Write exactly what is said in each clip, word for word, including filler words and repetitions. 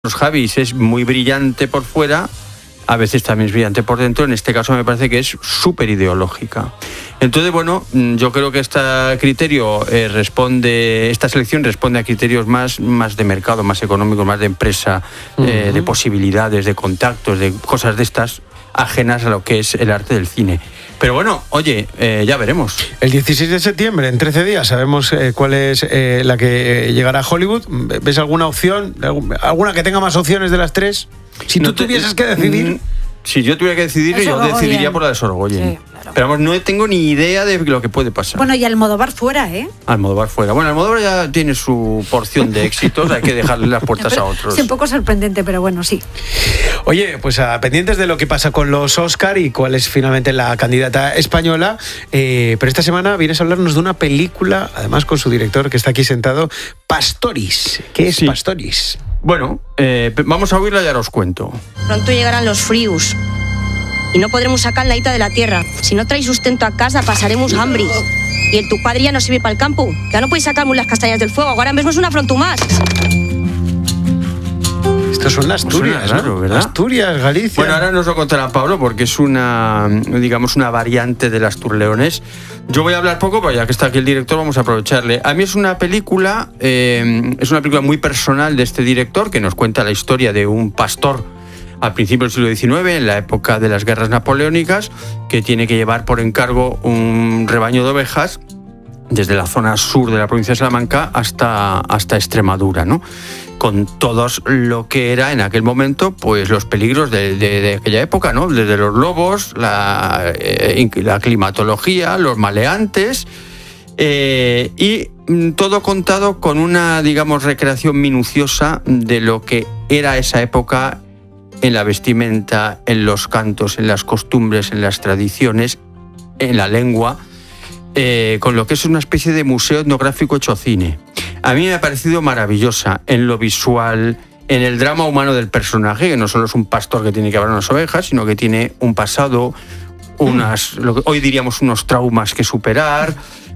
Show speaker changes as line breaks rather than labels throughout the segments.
nosotros, Javi, es muy brillante por fuera, a veces también es brillante por dentro. En este caso me parece que es súper ideológica. Entonces, bueno, yo creo que este criterio eh, responde, esta selección responde a criterios más, más de mercado, más económicos, más de empresa, uh-huh. eh, de posibilidades, de contactos, de cosas de estas ajenas a lo que es el arte del cine. Pero bueno, oye, eh, ya veremos.
El dieciséis de septiembre, en trece días, sabemos eh, cuál es eh, la que eh, llegará a Hollywood. ¿Ves alguna opción? ¿Alguna que tenga más opciones de las tres? Si
no
tú tuvieses te, que decidir...
Si yo tuviera que decidir, yo decidiría por la de Sorogoyen. Sí, claro. Pero vamos, no tengo ni idea de lo que puede pasar.
Bueno, y Almodóvar fuera, ¿eh?
Almodóvar fuera. Bueno, Almodóvar ya tiene su porción de éxitos, hay que dejarle las puertas
pero,
a otros.
Es un poco sorprendente, pero bueno, sí.
Oye, pues a pendientes de lo que pasa con los Oscar y cuál es finalmente la candidata española, eh, pero esta semana vienes a hablarnos de una película, además con su director que está aquí sentado, Pastoris. ¿Qué es sí. Pastoris?
Bueno, eh, vamos a oírla y ahora os cuento.
Pronto llegarán los fríos y no podremos sacar la ita de la tierra. Si no traes sustento a casa, pasaremos hambre. Y el tu padre ya no sirve para el campo. Ya no podéis sacarnos las castañas del fuego. Ahora mismo es un afronto más.
Esto son Asturias,
suena raro,
¿no?
¿verdad?
Asturias, Galicia.
Bueno, ahora nos lo contará Pablo porque es una, digamos, una variante del Asturleonés. Yo voy a hablar poco, pero ya que está aquí el director vamos a aprovecharle. A mí es una película, eh, es una película muy personal de este director que nos cuenta la historia de un pastor al principio del siglo diecinueve, en la época de las guerras napoleónicas, que tiene que llevar por encargo un rebaño de ovejas desde la zona sur de la provincia de Salamanca hasta, hasta Extremadura, ¿no? Con todos lo que era en aquel momento, pues los peligros de, de, de aquella época, ¿no? Desde los lobos, la, eh, la climatología, los maleantes, eh, y todo contado con una, digamos, recreación minuciosa de lo que era esa época en la vestimenta, en los cantos, en las costumbres, en las tradiciones, en la lengua, eh, con lo que es una especie de museo etnográfico hecho cine. A mí me ha parecido maravillosa en lo visual, en el drama humano del personaje, que no solo es un pastor que tiene que hablar unas ovejas, sino que tiene un pasado, unas, lo que hoy diríamos unos traumas que superar,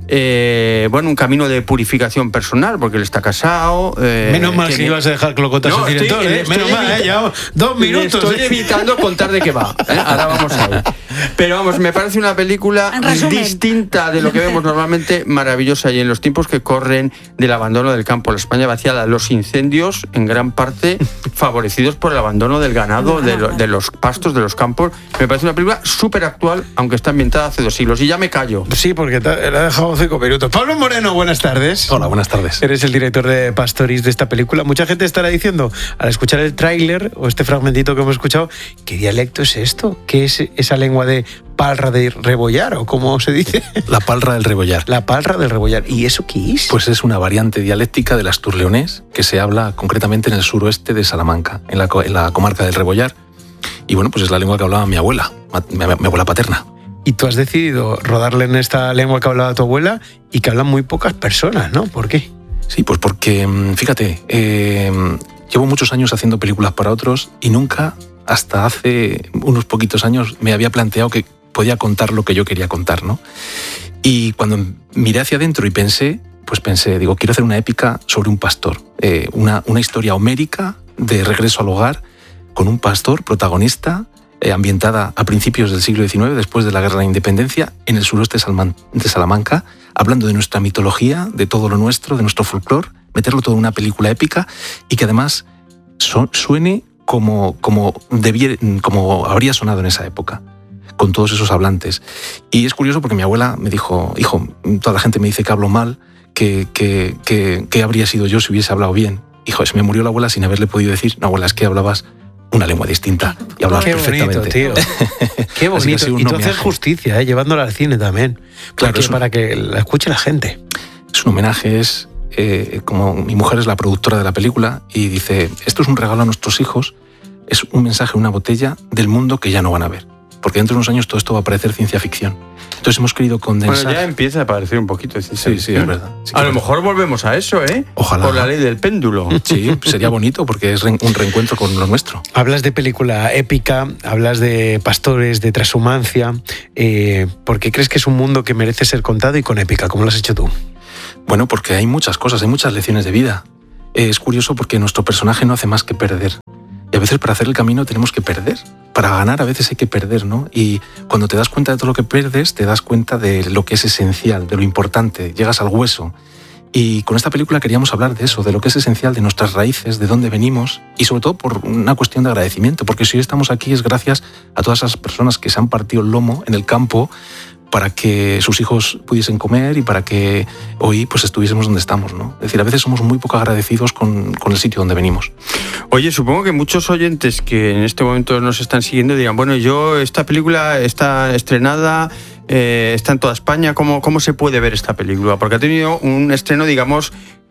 eh, bueno, un camino de purificación personal, porque él está casado.
Eh, Menos mal tiene... que ibas a dejar que lo contase no, el director, estoy, ¿eh? Menos mal, evita... ¿eh? Ya dos minutos.
Estoy ¿eh? evitando contar de qué va, ¿eh? Ahora vamos a ver. Pero vamos, me parece una película distinta de lo que vemos normalmente, maravillosa, y en los tiempos que corren del abandono del campo, la España vaciada, los incendios en gran parte favorecidos por el abandono del ganado, de, lo, de los pastos, de los campos. Me parece una película súper actual, aunque está ambientada hace dos siglos, y ya me callo.
Sí, porque te la he dejado cinco minutos. Pablo Moreno, buenas tardes.
Hola, buenas tardes.
Eres el director de Pastoris, de esta película. Mucha gente estará diciendo, al escuchar el tráiler o este fragmentito que hemos escuchado, ¿qué dialecto es esto? ¿Qué es esa lengua de palra de rebollar o cómo se dice?
La palra del rebollar.
La palra del rebollar. ¿Y eso qué es?
Pues es una variante dialéctica del asturleonés que se habla concretamente en el suroeste de Salamanca, en la, en la comarca del Rebollar. Y bueno, pues es la lengua que hablaba mi abuela, mi, mi abuela paterna.
Y tú has decidido rodarle en esta lengua que hablaba tu abuela y que hablan muy pocas personas, ¿no? ¿Por qué?
Sí, pues porque, fíjate, eh, llevo muchos años haciendo películas para otros y nunca, hasta hace unos poquitos años, me había planteado que podía contar lo que yo quería contar, ¿no? Y cuando miré hacia adentro y pensé, pues pensé, digo, quiero hacer una épica sobre un pastor, eh, una, una historia homérica de regreso al hogar con un pastor protagonista, eh, ambientada a principios del siglo diecinueve, después de la Guerra de la Independencia, en el suroeste de Salamanca, hablando de nuestra mitología, de todo lo nuestro, de nuestro folclore, meterlo todo en una película épica y que además so, suene como, como, debiera, como habría sonado en esa época, con todos esos hablantes. Y es curioso porque mi abuela me dijo, hijo, toda la gente me dice que hablo mal, que, que, que, que habría sido yo si hubiese hablado bien. Hijo, se me murió la abuela sin haberle podido decir, no, abuela, es que hablabas una lengua distinta y hablabas
Qué
perfectamente.
Bonito, tío. Qué bonito. Y tú haces justicia, ¿eh? Llevándola al cine también. Claro, un... para que la escuche la gente.
Es un homenaje, es eh, como mi mujer es la productora de la película y dice, esto es un regalo a nuestros hijos, es un mensaje, una botella del mundo que ya no van a ver. Porque dentro de unos años todo esto va a parecer ciencia ficción. Entonces hemos querido condensar...
Bueno, ya empieza a parecer un poquito de ciencia
ficción. Sí, sí, es verdad. Sí,
a lo mejor volvemos a eso, ¿eh?
Ojalá.
Por la ley del péndulo.
Sí, sería bonito porque es un reencuentro con lo nuestro.
Hablas de película épica, hablas de pastores, de transhumancia. Eh, ¿Por qué crees que es un mundo que merece ser contado y con épica? ¿Cómo lo has hecho tú?
Bueno, porque hay muchas cosas, hay muchas lecciones de vida. eh, es curioso porque nuestro personaje no hace más que perder. Y a veces para hacer el camino tenemos que perder. Para ganar a veces hay que perder, ¿no? Y cuando te das cuenta de todo lo que pierdes, te das cuenta de lo que es esencial, de lo importante, llegas al hueso. Y con esta película queríamos hablar de eso, de lo que es esencial, de nuestras raíces, de dónde venimos y sobre todo por una cuestión de agradecimiento, porque si hoy estamos aquí es gracias a todas esas personas que se han partido el lomo en el campo para que sus hijos pudiesen comer y para que hoy pues estuviésemos donde estamos, ¿no? Es decir, a veces somos muy poco agradecidos con, con el sitio donde venimos.
Oye, supongo que muchos oyentes que en este momento nos están siguiendo dirán, bueno, yo, esta película está estrenada, eh, está en toda España, ¿cómo, ¿cómo se puede ver esta película? Porque ha tenido un estreno, digamos,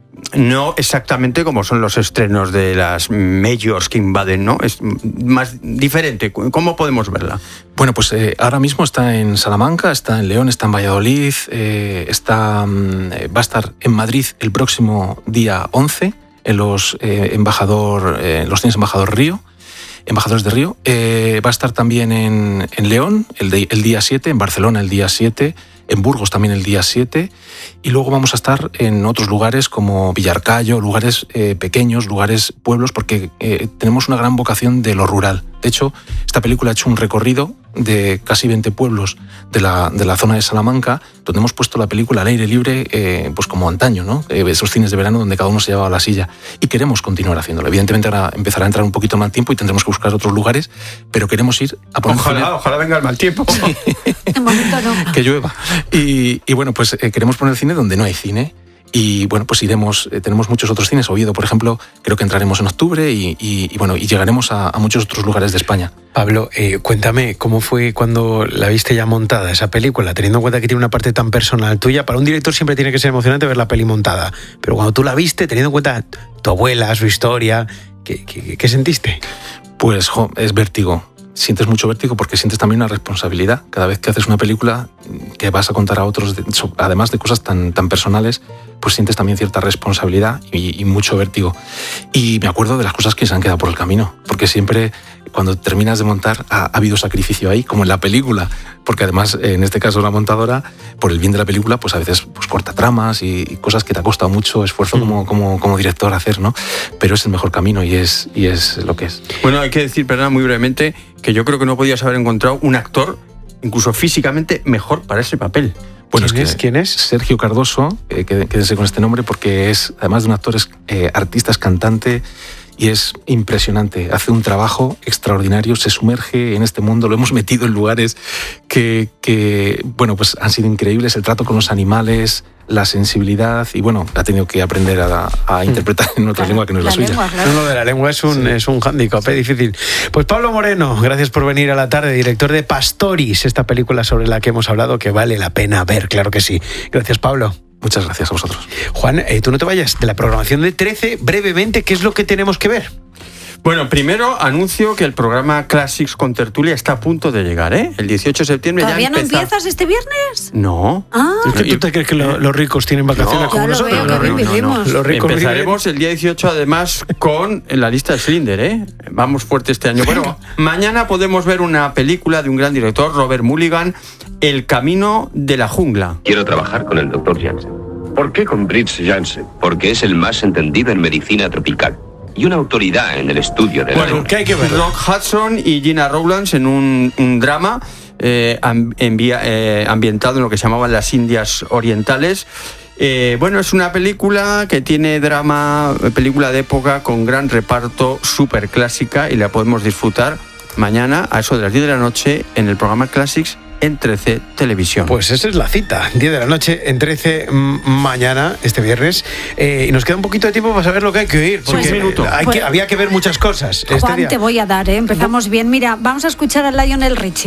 no exactamente como son los estrenos de las majors que invaden, ¿no? Es más diferente. ¿Cómo podemos verla?
Bueno, pues eh, ahora mismo está en Salamanca, está en León, está en Valladolid, eh, está, eh, va a estar en Madrid el próximo día once, en los, eh, embajador, eh, los cines Embajador Río, Embajadores de Río. Eh, va a estar también en, en León el, de, el día siete, en Barcelona el día siete, en Burgos también el día siete, y luego vamos a estar en otros lugares como Villarcayo, lugares eh, pequeños, lugares pueblos, porque eh, tenemos una gran vocación de lo rural. De hecho, esta película ha hecho un recorrido de casi veinte pueblos de la, de la zona de Salamanca, donde hemos puesto la película al aire libre, eh, pues como antaño, ¿no? Eh, esos cines de verano donde cada uno se llevaba la silla. Y queremos continuar haciéndolo. Evidentemente ahora empezará a entrar un poquito mal tiempo y tendremos que buscar otros lugares, pero queremos ir a poner...
Ojalá,
cine.
ojalá venga el mal tiempo.
De momento no.
Que llueva. Y, y bueno, pues eh, queremos poner cine donde no hay cine. Y bueno, pues iremos, eh, tenemos muchos otros cines. Oviedo, por ejemplo, creo que entraremos en octubre y, y, y bueno, y llegaremos a, a muchos otros lugares de España.
Pablo, eh, cuéntame, ¿cómo fue cuando la viste ya montada esa película? Teniendo en cuenta que tiene una parte tan personal tuya, para un director siempre tiene que ser emocionante ver la peli montada. Pero cuando tú la viste, teniendo en cuenta tu abuela, su historia, ¿qué, qué, qué sentiste?
Pues jo, es vértigo. Sientes mucho vértigo porque sientes también una responsabilidad. Cada vez que haces una película que vas a contar a otros, de, además de cosas tan, tan personales, pues sientes también cierta responsabilidad y, y mucho vértigo. Y me acuerdo de las cosas que se han quedado por el camino, porque siempre cuando terminas de montar ha, ha habido sacrificio ahí, como en la película, porque además en este caso la montadora, por el bien de la película, pues a veces pues, corta tramas y, y cosas que te ha costado mucho esfuerzo mm. como, como, como director hacer, ¿no? Pero es el mejor camino y es, y es lo que es.
Bueno, hay que decir, perdona, muy brevemente, que yo creo que no podías haber encontrado un actor, incluso físicamente, mejor para ese papel.
Bueno,
¿Quién
es,
es?
que
¿Quién es?
Sergio Cardoso, eh, quédense con este nombre porque es, además de un actor, es eh, artista, es cantante y es impresionante. Hace un trabajo extraordinario, se sumerge en este mundo, lo hemos metido en lugares que, que bueno, pues han sido increíbles. El trato con los animales, la sensibilidad y bueno, ha tenido que aprender a, a interpretar en otra claro, lengua que no es la, la suya.
Lengua, claro.
No, lo de la lengua es un, sí. es un hándicap, es difícil. Pues Pablo Moreno, gracias por venir a la tarde, director de Pastoris, esta película sobre la que hemos hablado que vale la pena ver, claro que sí. Gracias, Pablo.
Muchas gracias a vosotros.
Juan, eh, tú no te vayas de la programación de trece, brevemente, ¿qué es lo que tenemos que ver?
Bueno, primero anuncio que el programa Classics con Tertulia está a punto de llegar, ¿eh? El dieciocho de septiembre
¿Todavía
ya
no
empieza...
empiezas este viernes?
No.
Ah.
¿Es que tú te crees que lo, los ricos tienen vacaciones
No,
como
ya lo
nosotros?
veo, que bien vivimos.
Los ricos
Empezaremos viven... el día dieciocho además con la lista de Schindler, ¿eh? Vamos fuerte este año. Bueno, mañana podemos ver una película de un gran director, Robert Mulligan, El camino de la jungla.
Quiero trabajar con el doctor Janssen. ¿Por qué con Briggs Janssen? Porque es el más entendido en medicina tropical y una autoridad en el estudio de la
bueno,
¿qué hay que ver?
Rock Hudson y Gina Rowlands en un, un drama eh, envía, eh, ambientado en lo que se llamaban las Indias Orientales. Eh, bueno, es una película que tiene drama, película de época con gran reparto, súper clásica y la podemos disfrutar mañana a eso de las diez de la noche en el programa Classics en trece Televisión.
Pues esa es la cita, diez de la noche en trece mañana, este viernes. Eh, y nos queda un poquito de tiempo para saber lo que hay que oír. Porque
sí, minuto.
Hay
pues,
que, había que ver muchas cosas.
Juan,
este día.
te voy a dar, ¿eh? Empezamos bien. Mira, vamos a escuchar a Lionel Richie.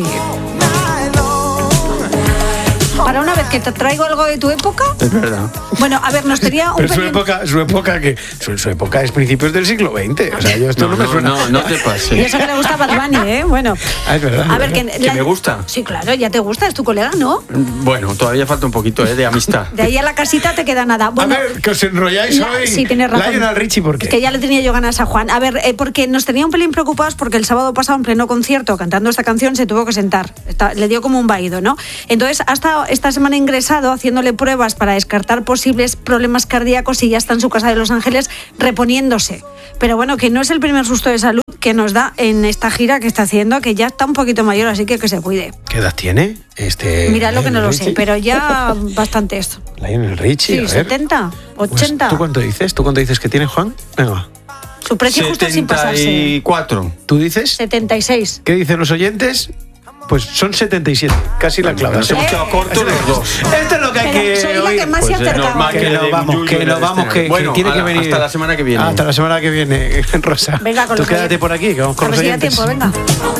Para una vez que te traigo algo de tu época.
Es verdad.
Bueno, a ver, nos sería un
Pero su
pelín...
época, su época que su, su época es principios del siglo veinte. O sea, yo esto no, no me suena.
No, no te pases.
Y eso que le gusta Bad Bunny, ¿eh? Bueno.
Ah, es verdad.
A ver, que,
¿Que
la...
me gusta?
Sí, claro, ya te gusta, es tu colega, ¿no?
Bueno, todavía falta un poquito, ¿eh? De amistad.
De ahí a la casita te queda nada. Bueno,
a ver, que os enrolláis
la...
hoy.
Sí, tienes razón.
Lionel Richie, ¿por qué?
Es que ya le tenía yo ganas a Juan. A ver, eh, porque nos tenía un pelín preocupados porque el sábado pasado, en pleno concierto, cantando esta canción, se tuvo que sentar. Está... Le dio como un vaído, ¿no? Entonces, ha estado esta semana ingresado haciéndole pruebas para descartar posibles problemas cardíacos y ya está en su casa de Los Ángeles reponiéndose. Pero bueno, que no es el primer susto de salud que nos da en esta gira que está haciendo, que ya está un poquito mayor, así que que se cuide.
¿Qué edad tiene? Este,
Mira lo que no lo
Richie?
sé, pero ya bastante esto.
Lionel Richie,
Sí,
a ver.
setenta, ochenta.
Pues, ¿Tú cuánto dices? ¿Tú cuánto dices que tiene, Juan? Venga.
Su precio justo sin pasarse.
setenta y cuatro.
¿Tú dices?
setenta y seis.
¿Qué dicen los oyentes? Pues son setenta y siete, casi la clave.
Nos hemos quedado cortos los dos.
Esto es lo que hay
Pero
que
soy la
oír.
que más
Pues
se
es
acercaba.
normal
Que
le
no
dé
vamos,
un
que
yuyu
no
en el
vamos, que, que
Bueno,
tiene que
ala,
venir.
hasta la semana que viene.
Hasta la semana que viene, Rosa.
Venga, con
Tú
los
quédate
oyentes.
por aquí, que vamos con
A ver
los
si da
oyentes.
tiempo, venga.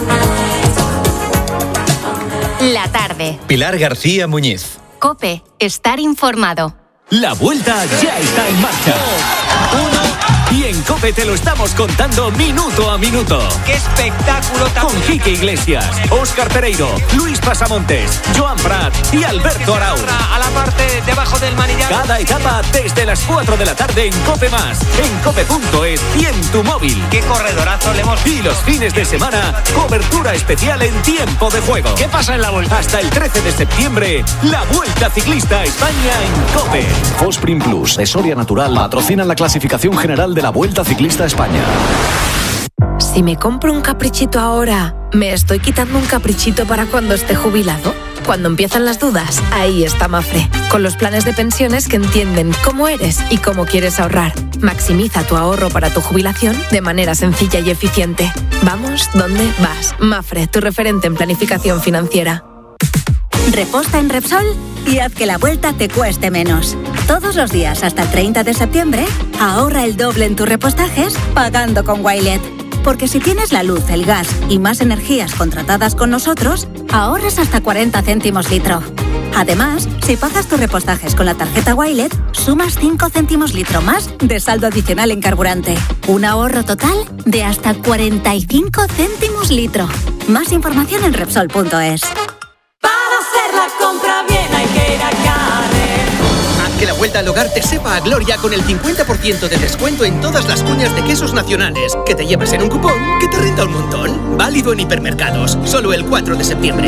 La tarde.
Pilar García Muñiz.
COPE. Estar informado.
La vuelta ya está en marcha. Uno, y en COPE te lo estamos contando minuto a minuto.
¡Qué espectáculo tan
Con Quique Iglesias, Óscar Pereiro, Luis Pasamontes, Joan Prat y Alberto Arau.
a la parte debajo del manillar!
Cada etapa desde las cuatro de la tarde en COPE Más, en cope punto es y en tu móvil.
¡Qué corredorazo le hemos...
Y los fines de semana, cobertura especial en tiempo de juego.
¿Qué pasa en la vuelta?
Hasta el trece de septiembre, la Vuelta Ciclista a España en COPE.
Fosprin Plus de Soria Natural patrocinan la clasificación general de la Vuelta Ciclista a España.
Si me compro un caprichito ahora, ¿me estoy quitando un caprichito para cuando esté jubilado? Cuando empiezan las dudas, ahí está Mafre, con los planes de pensiones que entienden cómo eres y cómo quieres ahorrar. Maximiza tu ahorro para tu jubilación de manera sencilla y eficiente. Vamos, ¿dónde vas? Mafre, tu referente en planificación financiera.
Reposta en Repsol y haz que la vuelta te cueste menos. Todos los días hasta el treinta de septiembre, ahorra el doble en tus repostajes pagando con Wilet. Porque si tienes la luz, el gas y más energías contratadas con nosotros, ahorras hasta cuarenta céntimos litro. Además, si pagas tus repostajes con la tarjeta Wilet, sumas cinco céntimos litro más de saldo adicional en carburante. Un ahorro total de hasta cuarenta y cinco céntimos litro. Más información en Repsol punto es.
Para hacer la compra bien hay que ir a Carrer.
Haz que la vuelta al hogar te sepa a gloria con el cincuenta por ciento de descuento en todas las cuñas de quesos nacionales, que te llevas en un cupón que te renta un montón. Válido en hipermercados, solo el cuatro de septiembre.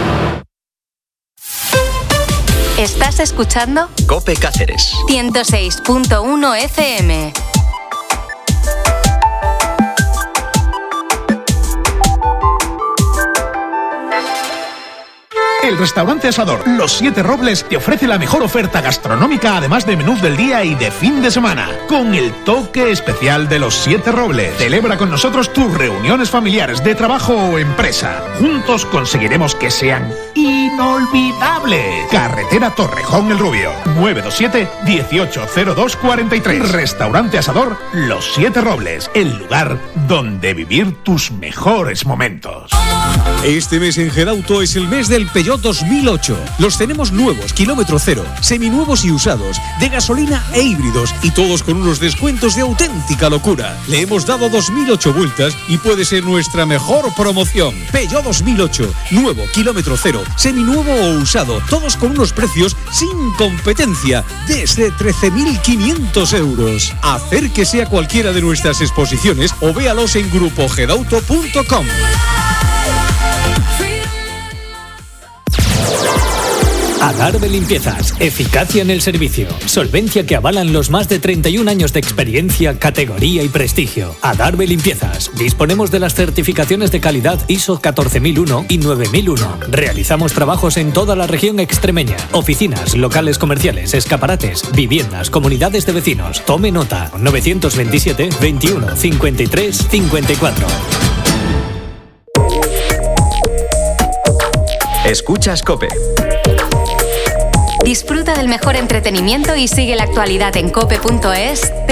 ¿Estás escuchando?
COPE Cáceres.
ciento seis punto uno F M.
El restaurante Asador Los Siete Robles te ofrece la mejor oferta gastronómica, además de menús del día y de fin de semana, con el toque especial de Los Siete Robles. Celebra con nosotros tus reuniones familiares, de trabajo o empresa. Juntos conseguiremos que sean inolvidables. Carretera Torrejón El Rubio, nueve dos siete, dieciocho cero dos cuarenta y tres. Restaurante Asador Los Siete Robles, el lugar donde vivir tus mejores momentos.
Este mes en Gedauto es el mes del Peugeot dos mil ocho. Los tenemos nuevos, kilómetro cero, seminuevos y usados, de gasolina e híbridos, y todos con unos descuentos de auténtica locura. Le hemos dado dos mil ocho vueltas y puede ser nuestra mejor promoción. Peugeot dos mil ocho, nuevo, kilómetro cero, seminuevo o usado, todos con unos precios sin competencia, desde trece mil quinientos euros. Acérquese a cualquiera de nuestras exposiciones o véalos en grupo gedauto punto com.
Adarve Limpiezas, eficacia en el servicio, solvencia que avalan los más de treinta y un años de experiencia, categoría y prestigio. Adarve Limpiezas, disponemos de las certificaciones de calidad I S O catorce mil uno y nueve mil uno. Realizamos trabajos en toda la región extremeña, oficinas, locales comerciales, escaparates, viviendas, comunidades de vecinos. Tome nota, novecientos veintisiete, veintiuno, cincuenta y tres, cincuenta y cuatro.
Escuchas COPE.
Disfruta del mejor entretenimiento y sigue la actualidad en cope punto es.